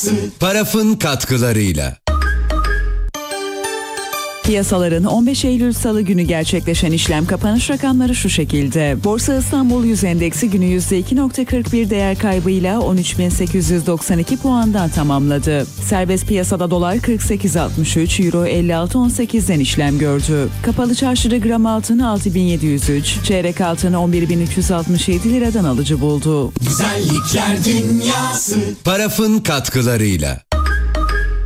Paraf'ın katkılarıyla. Piyasaların 15 Eylül Salı günü gerçekleşen işlem kapanış rakamları şu şekilde. Borsa İstanbul 100 Endeksi günü %2.41 değer kaybıyla 13.892 puandan tamamladı. Serbest piyasada dolar 48.63, euro 56.18'den işlem gördü. Kapalı çarşıda gram altın 6.703, çeyrek altın 11.367 liradan alıcı buldu. Güzellikler dünyası. Paraf'ın katkılarıyla.